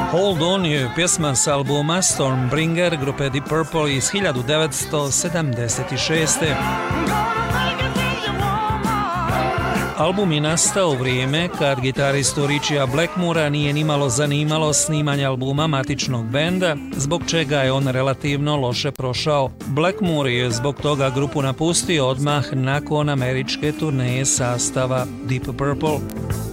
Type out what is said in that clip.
Hold On je pjesma s albuma Stormbringer grupe Deep Purple iz 1976. Album je nastao u vrijeme kad gitaristu Richia Blackmora nije nimalo zanimalo snimanje albuma matičnog benda, zbog čega je on relativno loše prošao. Blackmore je zbog toga grupu napustio odmah nakon američke turneje sastava Deep Purple.